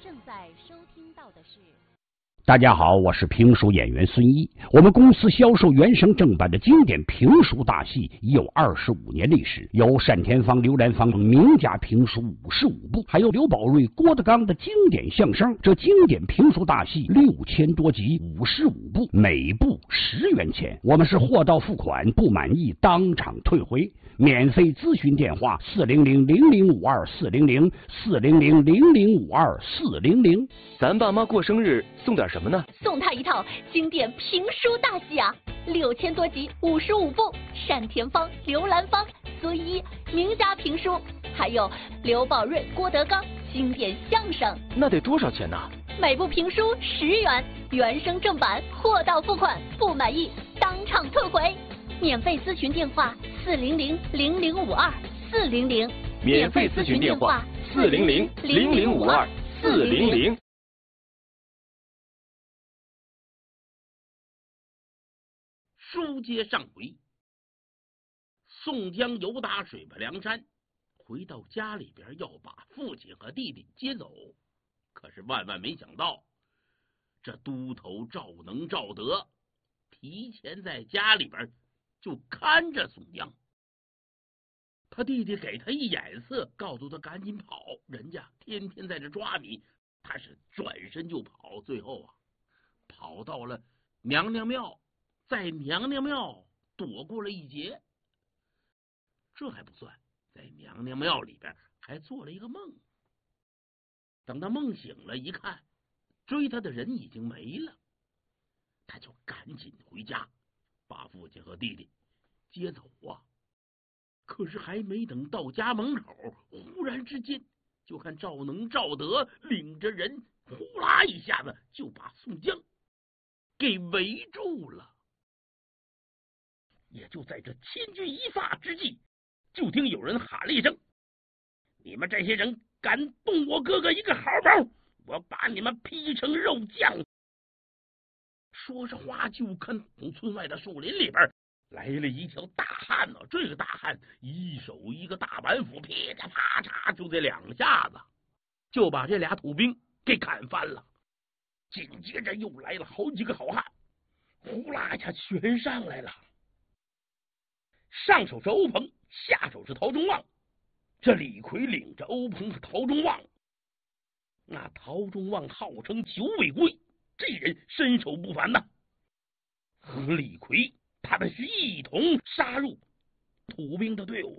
正在收听到的是。 大家好，我是评书演员孙一。我们公司销售原声正版的经典评书大戏已有25年历史，有单田芳、刘兰芳名家评书55部，还有刘宝瑞、郭德纲的经典相声。这经典评书大戏6000多集，55部，每部10元钱。我们是货到付款，不满意当场退回。免费咨询电话400-0052-400，400-0052-400。 咱爸妈过生日送点什么呢？ 送他一套经典评书大戏啊，6000多集55部，单田芳、刘兰芳、孙一名家评书，还有刘宝瑞、郭德纲经典相声。 那得多少钱呢？ 每部评书10元，原声正版，货到付款，不满意当场退回。免费咨询电话400-0052-400， 免费咨询电话400-0052-400。 书接上回，宋江由打水泊梁山回到家里边，要把父亲和弟弟接走，可是万万没想到，这都头赵能、赵德提前在家里边就看着宋江。他弟弟给他一眼色，告诉他赶紧跑，人家天天在这抓你。他是转身就跑，最后跑到了娘娘庙，在娘娘庙躲过了一劫。这还不算，在娘娘庙里边还做了一个梦。等他梦醒了，一看追他的人已经没了，他就赶紧回家把父亲和弟弟接走啊。可是还没等到家门口，忽然之间就看赵能、赵德领着人呼啦一下子就把宋江给围住了。也就在这千钧一发之际，就听有人喊了一声：“你们这些人敢动我哥哥一个毫毛，我把你们劈成肉酱！”说着话，就看从村外的树林里边来了一条大汉呢。这个大汉一手一个大板斧，噼嚓啪嚓就这2下子就把这俩土兵给砍翻了。紧接着又来了好几个好汉，呼啦一下全上来了。上手是欧鹏，下手是陶中旺。这李逵领着欧鹏和陶中旺，那陶中旺号称九尾龟，这人身手不凡呐。和李逵他们是一同杀入土兵的队伍。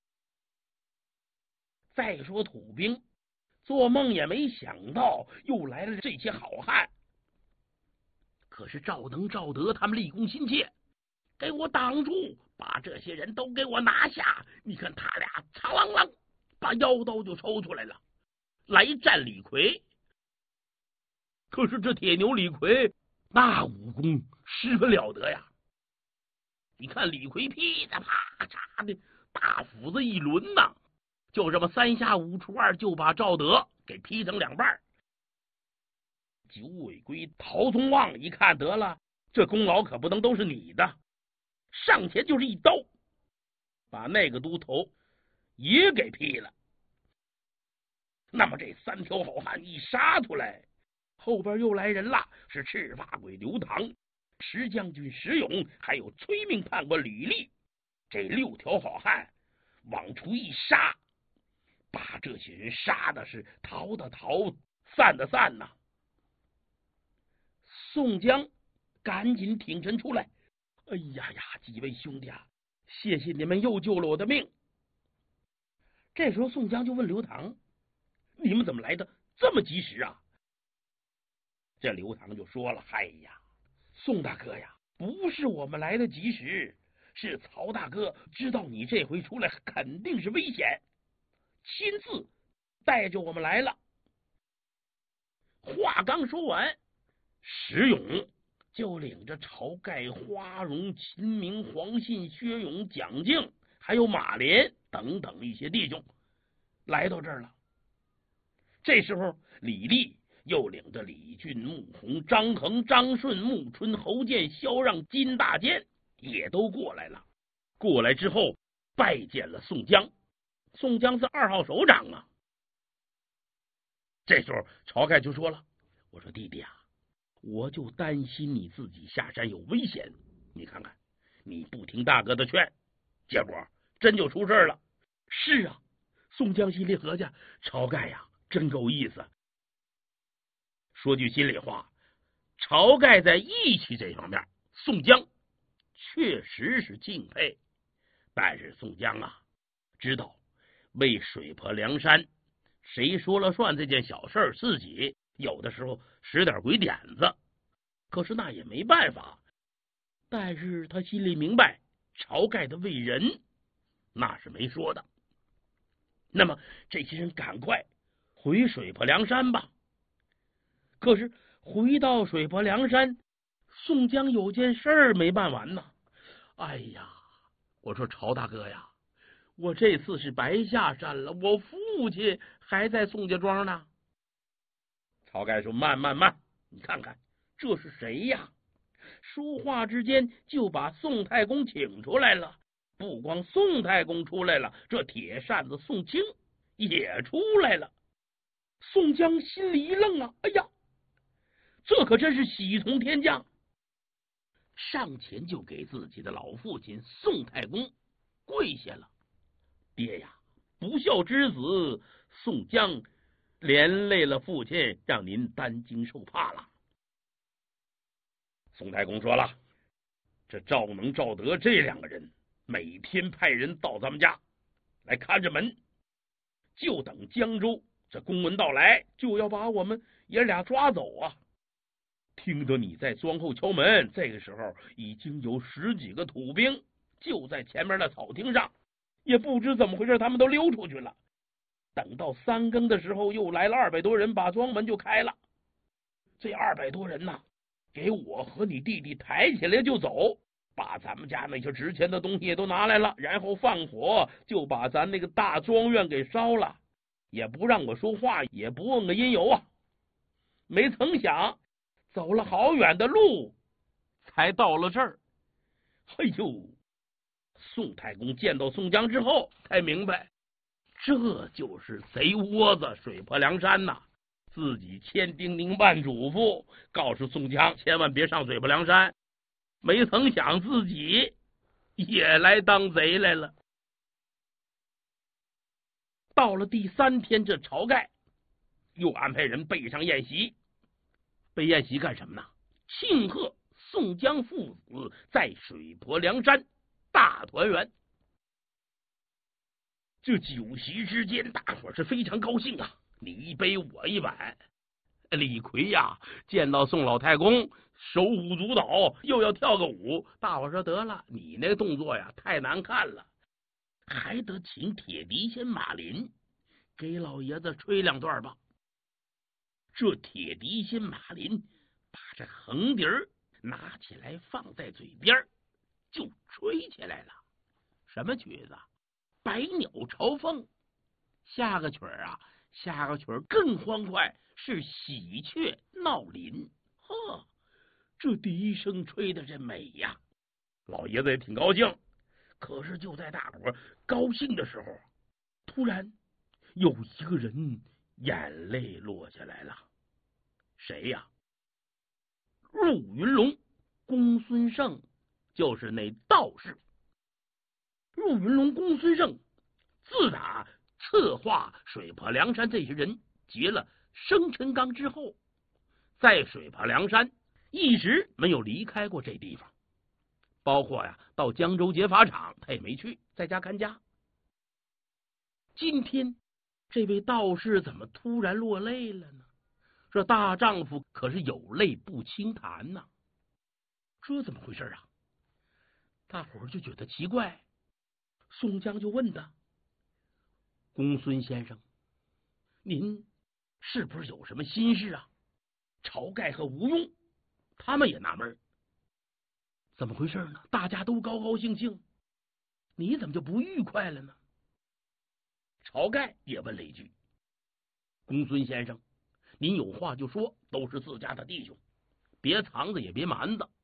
再说土兵做梦也没想到又来了这些好汉，可是赵能、赵德他们立功心切，给我挡住，把这些人都给我拿下。你看他俩苍啷啷把腰刀就抽出来了，来战李逵。可是这铁牛李逵那武功十分了得呀，你看李逵噼里啪嚓的大斧子一抡呐，就这么3下5除2就把赵德给劈成2半。九尾龟陶宗旺一看，得了，这功劳可不能都是你的，上前就是一刀，把那个都头也给劈了。那么这3条好汉一杀出来，后边又来人了，是赤发鬼刘唐、石将军石勇，还有催命判官吕历。这6条好汉往出一杀，把这些人杀的是逃的逃，散的散呐。宋江赶紧挺身出来：“哎呀呀，几位兄弟啊，谢谢你们又救了我的命。”这时候宋江就问刘唐：“你们怎么来的这么及时啊？”这刘唐就说了：“嗨呀，宋大哥呀，不是我们来的及时，是曹大哥知道你这回出来肯定是危险，亲自带着我们来了。”话刚说完，石勇就领着晁盖、花荣、秦明、黄信、薛勇、蒋敬还有马连等等一些弟兄来到这儿了。这时候李立又领着李俊、穆弘、张衡、张顺、穆春、侯健、萧让、金大坚也都过来了。过来之后拜见了宋江。宋江是2号首长啊。 这时候晁盖就说了：“我说弟弟啊，我就担心你自己下山有危险。你看看，你不听大哥的劝，结果真就出事了。”是啊，宋江心里合计，晁盖呀，真够意思。说句心里话，晁盖在义气这方面，宋江确实是敬佩。但是宋江啊，知道为水泊梁山，谁说了算这件小事，自己有的时候使点鬼点子，可是那也没办法。但是他心里明白，晁盖的为人那是没说的。那么这些人赶快回水泊梁山吧。可是回到水泊梁山，宋江有件事儿没办完呢。哎呀，我说晁大哥呀，我这次是白下山了，我父亲还在宋家庄呢。晁盖说：“慢，你看看这是谁呀？”说话之间就把宋太公请出来了。不光宋太公出来了，这铁扇子宋清也出来了。宋江心里一愣啊，哎呀，这可真是喜从天降，上前就给自己的老父亲宋太公跪下了。爹呀，不孝之子宋江连累了父亲，让您担惊受怕了。宋太公说了，这赵能、赵德这两个人每天派人到咱们家来看着门，就等江州这公文到来，就要把我们爷俩抓走啊。听得你在庄后敲门，这个时候已经有10几个土兵就在前面的草厅上，也不知怎么回事，他们都溜出去了。等到3更的时候，又来了200多人，把庄门就开了。这200多人呐，给我和你弟弟抬起来就走，把咱们家那些值钱的东西也都拿来了，然后放火就把咱那个大庄院给烧了，也不让我说话，也不问个因由啊。没曾想走了好远的路才到了这儿。哎呦，宋太公见到宋江之后才明白，这就是贼窝子水泊梁山呐。自己千叮咛万嘱咐，告诉宋江千万别上水泊梁山，没曾想自己也来当贼来了。到了第3天，这晁盖又安排人备上宴席。备宴席干什么呢？庆贺宋江父子在水泊梁山大团圆。这酒席之间，大伙是非常高兴啊，你一杯我一碗。李逵呀，见到宋老太公手舞足蹈，又要跳个舞，大伙说得了，你那个动作呀太难看了，还得请铁笛仙马林给老爷子吹2段吧。这铁笛仙马林把这横笛拿起来放在嘴边，就吹起来了。什么曲子？百鸟朝凤。下个曲儿更欢快，是喜鹊闹林。呵，这笛声吹的真美呀！老爷子也挺高兴。可是就在大伙高兴的时候，突然有一个人眼泪落下来了。谁呀？入云龙公孙胜，就是那道士。入云龙公孙胜自打策划水泊梁山这些人劫了生辰纲之后，在水泊梁山一直没有离开过这地方，包括呀到江州劫法场他也没去，在家看家。今天这位道士怎么突然落泪了呢？这大丈夫可是有泪不轻弹呐，这怎么回事啊？大伙儿就觉得奇怪。宋江就问他：“公孙先生，您是不是有什么心事啊？”晁盖和吴用他们也纳闷，怎么回事呢？大家都高高兴兴，你怎么就不愉快了呢？晁盖也问了一句：“公孙先生，您有话就说，都是自家的弟兄，别藏着也别瞒着。”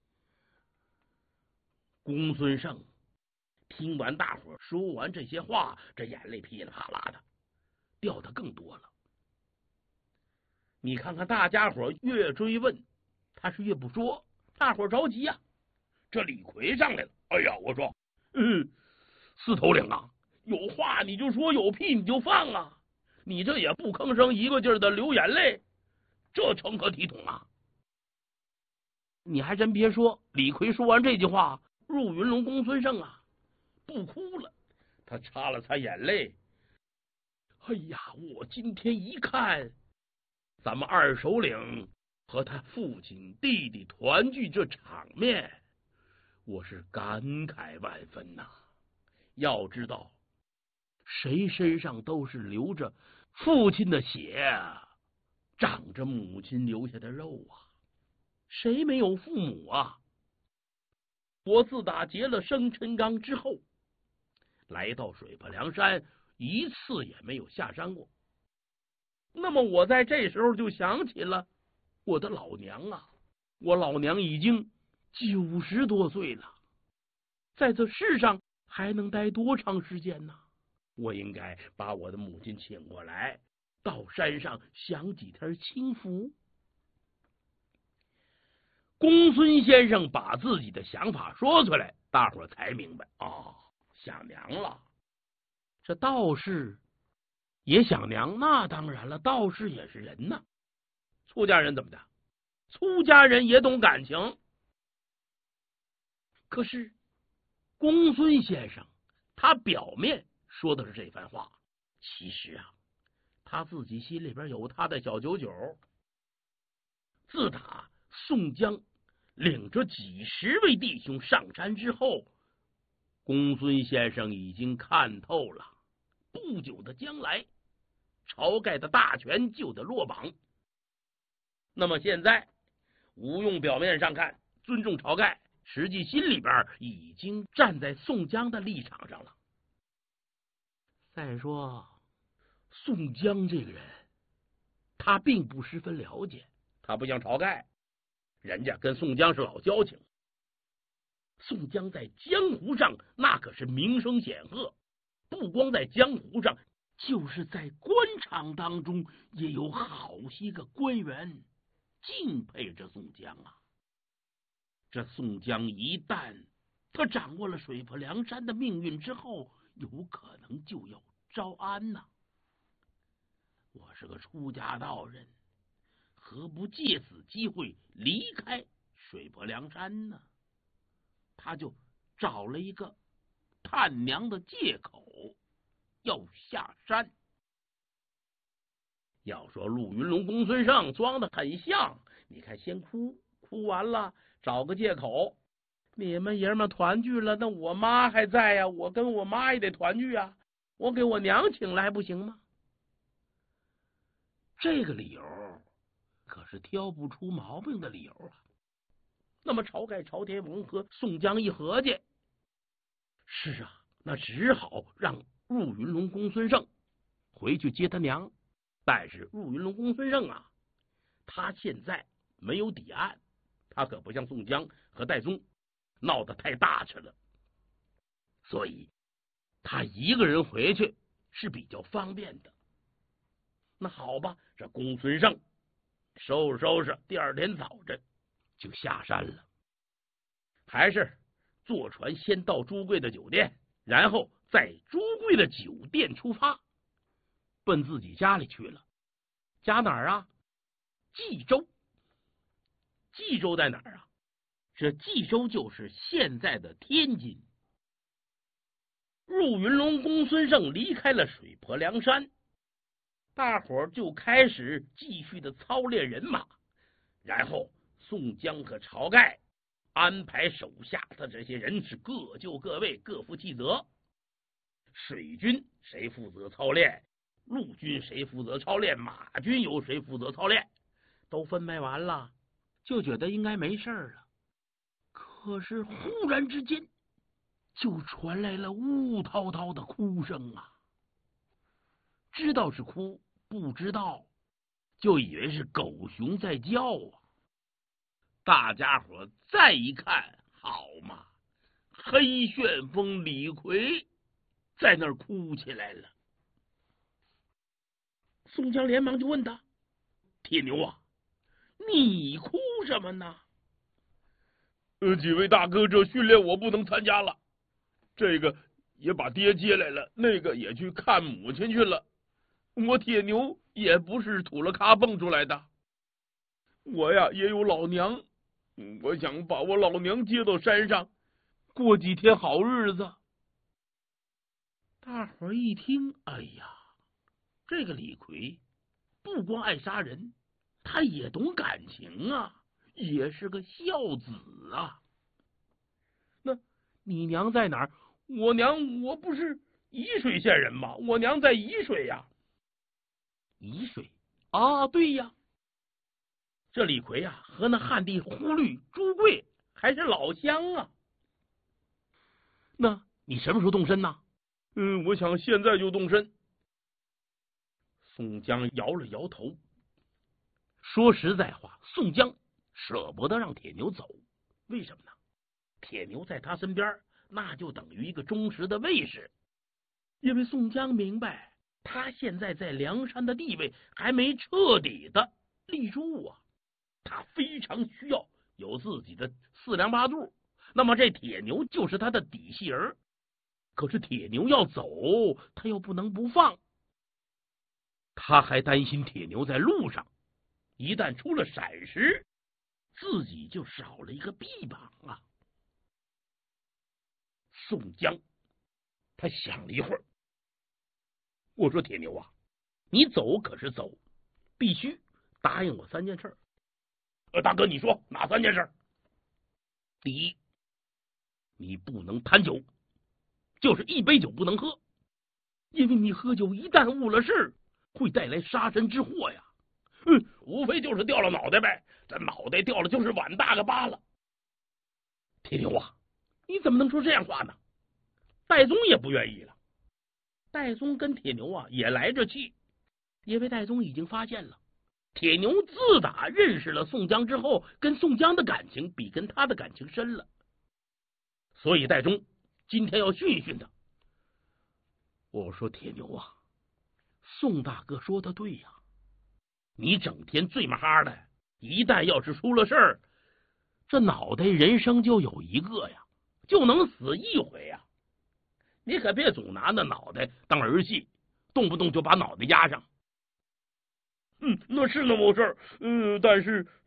公孙胜听完大伙说完这些话，这眼泪噼里啪啦的掉的更多了。 你看看大家伙越追问，他是越不说，大伙着急呀。这李逵上来了，哎呀，我说，四头领啊，有话你就说，有屁你就放啊，你这也不吭声，一个劲儿的流眼泪，这成何体统啊？你还真别说，李逵说完这句话，入云龙公孙胜啊不哭了，他擦了擦眼泪。哎呀，我今天一看咱们二首领和他父亲弟弟团聚这场面，我是感慨万分呐。要知道谁身上都是流着父亲的血，长着母亲留下的肉啊，谁没有父母啊？我自打结了生辰纲之后，来到水泊梁山一次也没有下山过。那么我在这时候就想起了我的老娘啊，我老娘已经90多岁了，在这世上还能待多长时间呢？我应该把我的母亲请过来，到山上享几天清福。公孙先生把自己的想法说出来，大伙才明白哦，想娘了。这道士也想娘，那当然了，道士也是人呐。出家人怎么的？出家人也懂感情。可是公孙先生他表面说的是这番话，其实啊，他自己心里边有他的小九九。自打宋江领着几十位弟兄上山之后，公孙先生已经看透了，不久的将来晁盖的大权就得落榜。那么现在无用表面上看尊重晁盖，实际心里边已经站在宋江的立场上了。再说宋江这个人，他并不十分了解，他不像晁盖，人家跟宋江是老交情。宋江在江湖上那可是名声显赫，不光在江湖上，就是在官场当中也有好些个官员敬佩着宋江啊。这宋江一旦他掌握了水泊梁山的命运之后，有可能就要招安呐。我是个出家道人，何不借此机会离开水泊梁山呢？他就找了一个探娘的借口要下山。要说陆云龙公孙胜装的很像，你看先哭完了找个借口，你们爷们团聚了，那我妈还在呀，我跟我妈也得团聚啊，我给我娘请来不行吗？这个理由可是挑不出毛病的理由啊。那么晁盖、晁天王和宋江一合计，是啊，那只好让入云龙公孙胜回去接他娘。但是入云龙公孙胜啊，他现在没有底案，他可不像宋江和戴宗闹得太大去了，所以他一个人回去是比较方便的。那好吧，这公孙胜收拾，第二天早晨就下山了，还是坐船先到朱贵的酒店，然后在朱贵的酒店出发，奔自己家里去了。家哪儿啊？冀州。冀州在哪儿啊？这冀州就是现在的天津。入云龙公孙胜离开了水泊梁山，大伙儿就开始继续的操练人马，然后宋江和晁盖安排手下的这些人是各就各位，各负其责。水军谁负责操练，陆军谁负责操练，马军由谁负责操练，都分配完了，就觉得应该没事了。可是忽然之间就传来了呜滔滔的哭声啊！知道是哭，不知道就以为是狗熊在叫啊！大家伙再一看，好嘛，黑旋风李逵在那儿哭起来了。宋江连忙就问他： 铁牛啊，你哭什么呢？ 几位大哥，这训练我不能参加了，这个也把爹接来了，那个也去看母亲去了。我铁牛也不是土了咖蹦出来的，我呀也有老娘，我想把我老娘接到山上，过几天好日子。 大伙儿一听，哎呀，这个李逵不光爱杀人，他也懂感情啊，也是个孝子啊。那你娘在哪儿？我不是沂水县人吗？我娘在沂水呀。沂水啊，对呀。这李逵啊，和那汉帝忽律、朱贵还是老乡啊。那你什么时候动身呢？ 我想现在就动身。 宋江摇了摇头。说实在话，宋江舍不得让铁牛走，为什么呢？铁牛在他身边，那就等于一个忠实的卫士。因为宋江明白，他现在在梁山的地位还没彻底的立住啊，他非常需要有自己的四梁八柱。那么这铁牛就是他的底细人。可是铁牛要走，他又不能不放。他还担心铁牛在路上一旦出了闪失，自己就少了一个臂膀啊。宋江他想了一会儿，我说铁牛啊，你走可是走，必须答应我3件事。大哥，你说哪3件事？第一，你不能贪酒，就是一杯酒不能喝，因为你喝酒一旦误了事，会带来杀身之祸呀。无非就是掉了脑袋呗，这脑袋掉了就是碗大个疤了。铁牛啊，你怎么能说这样话呢？戴宗也不愿意了。戴宗跟铁牛啊也来着气，因为戴宗已经发现了，铁牛自打认识了宋江之后，跟宋江的感情比跟他的感情深了，所以戴宗今天要训一训他。我说铁牛啊，宋大哥说的对呀，你整天醉嘛哈的，一旦要是出了事儿，这脑袋人生就有一个呀，就能死一回呀。你可别总拿那脑袋当儿戏，动不动就把脑袋压上。 那是那么回事。但是